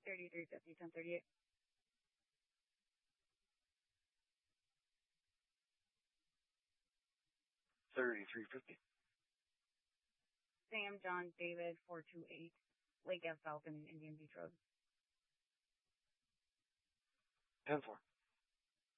3350 1038. Sam John David 428 Lake Ave Falcon Indian Beach Road. 10-4.